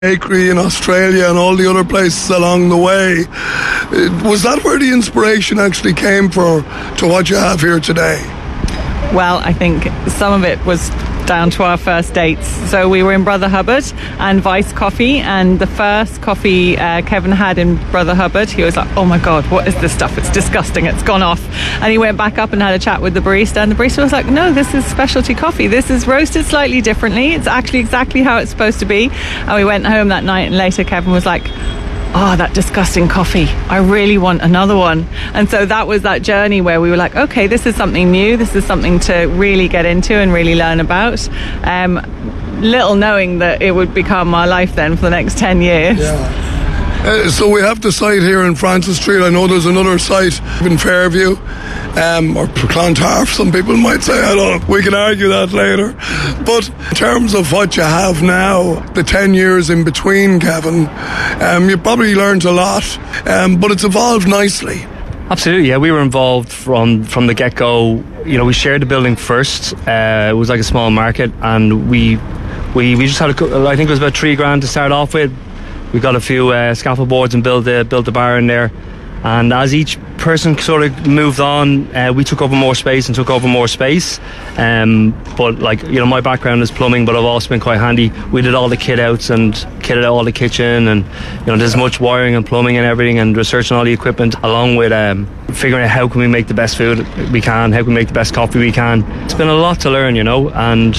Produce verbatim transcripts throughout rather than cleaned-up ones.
bakery in Australia and all the other places along the way. Was that where the inspiration actually came for to what you have here today? Well, I think some of it was down to our first dates. So we were in Brother Hubbard and Vice Coffee, and the first coffee uh, Kevin had in Brother Hubbard, he was like, oh my God, what is this stuff? It's disgusting, it's gone off. And he went back up and had a chat with the barista, and the barista was like, no, this is specialty coffee. This is roasted slightly differently. It's actually exactly how it's supposed to be. And we went home that night, and later Kevin was like, oh, that disgusting coffee. I really want another one. And so that was that journey where we were like, okay, this is something new. This is something to really get into and really learn about. Um, little knowing that it would become our life then for the next ten years. Yeah. Uh, so we have the site here in Francis Street. I know there's another site in Fairview, um, or Clontarf, some people might say. I don't know. We can argue that later. But in terms of what you have now, the ten years in between, Kevin, um, you probably learned a lot, um, but it's evolved nicely. Absolutely, yeah. We were involved from, from the get-go. You know, we shared the building first. Uh, it was like a small market, and we we we just had, a, I think it was about three grand to start off with. We got a few uh, scaffold boards and built the, built the bar in there. And as each person sort of moved on, uh, we took over more space and took over more space. Um, but like, you know, my background is plumbing, but I've also been quite handy. We did all the kit outs and kitted out all the kitchen, and you know, there's much wiring and plumbing and everything, and researching all the equipment, along with um, figuring out how can we make the best food we can, how can we make the best coffee we can. It's been a lot to learn, you know, and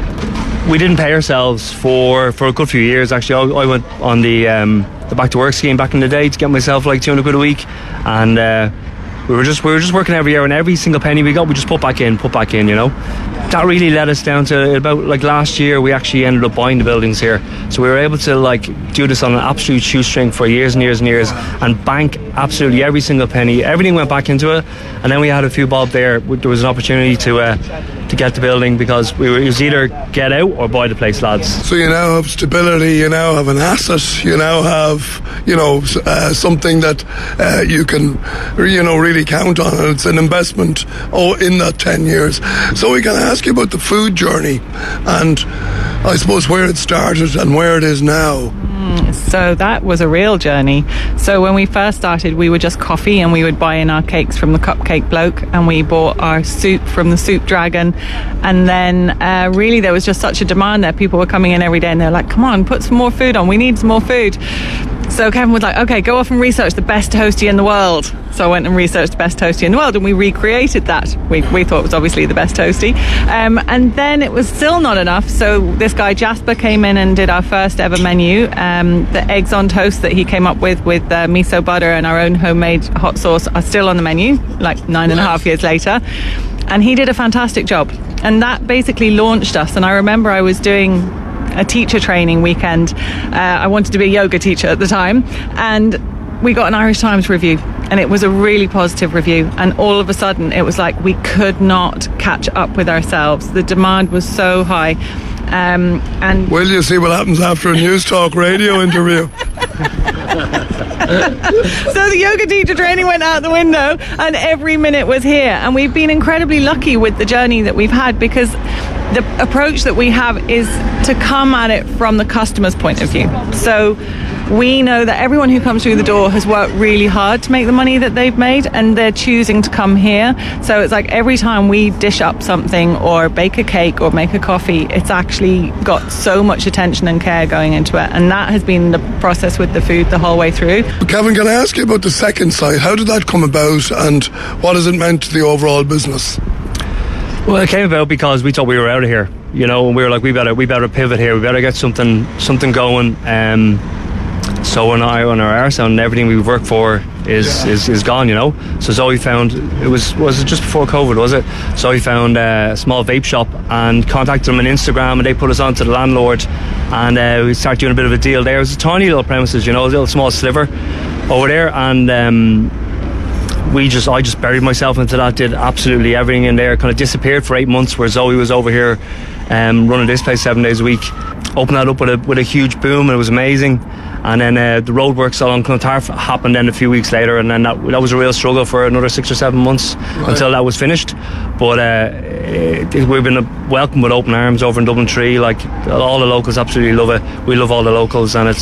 we didn't pay ourselves for, for a good few years. Actually, I, I went on the um, the back to work scheme back in the day to get myself like two hundred quid a week, and uh, we were just we were just working every year, and every single penny we got, we just put back in, put back in. You know, that really led us down to about like last year. We actually ended up buying the buildings here, so we were able to like do this on an absolute shoestring for years and years and years, and bank absolutely every single penny. Everything went back into it, and then we had a few bob there. There was an opportunity to. Uh, to get the building, because we were, it was either get out or buy the place, lads. So you now have stability, you now have an asset, you now have, you know, uh, something that uh, you can, you know, really count on, and it's an investment oh, in that ten years. So we can ask you about the food journey, and I suppose where it started and where it is now. So that was a real journey. So when we first started, we were just coffee, and we would buy in our cakes from the Cupcake Bloke, and we bought our soup from the Soup Dragon. And then uh, really there was just such a demand there. People were coming in every day, and they're like, come on, put some more food on, we need some more food. So Kevin was like, okay, go off and research the best toastie in the world. So I went and researched the best toastie in the world, and we recreated that. We we thought it was obviously the best toastie. Um, and then it was still not enough. So this guy Jasper came in and did our first ever menu. Um, the eggs on toast that he came up with, with uh, miso butter and our own homemade hot sauce, are still on the menu, like nine and a half years later. And he did a fantastic job. And that basically launched us. And I remember I was doing a teacher training weekend. Uh, I wanted to be a yoga teacher at the time, and we got an Irish Times review, and it was a really positive review, and all of a sudden it was like we could not catch up with ourselves. The demand was so high. Um, and will you see what happens after a News Talk radio interview? So the yoga teacher training went out the window, and every minute was here. And we've been incredibly lucky with the journey that we've had, because the approach that we have is to come at it from the customer's point of view. So we know that everyone who comes through the door has worked really hard to make the money that they've made, and they're choosing to come here. So it's like every time we dish up something or bake a cake or make a coffee, it's actually got so much attention and care going into it. And that has been the process with the food the whole way through. Kevin, can I ask you about the second site? How did that come about, and what has it meant to the overall business? Well, it came about because we thought we were out of here, you know, and we were like, we better, we better pivot here. We better get something, something going. Um, so when I on our arse and everything we've worked for is, is is gone, you know. So Zoe found it was was it just before COVID, was it? Zoe found uh, a small vape shop and contacted them on Instagram, and they put us on to the landlord, and uh, we started doing a bit of a deal there. It was a tiny little premises, you know, a little small sliver over there, and. Um, We just, I just buried myself into that, did absolutely everything in there, kind of disappeared for eight months where Zoe was over here um, running this place seven days a week. opened that up with a with a huge boom, and it was amazing. And then uh, the roadworks along Clontarf happened then a few weeks later, and then that, that was a real struggle for another six or seven months right. until that was finished. But uh, it, we've been welcomed with open arms over in Dublin Tree. Like, all the locals absolutely love it. We love all the locals, and it's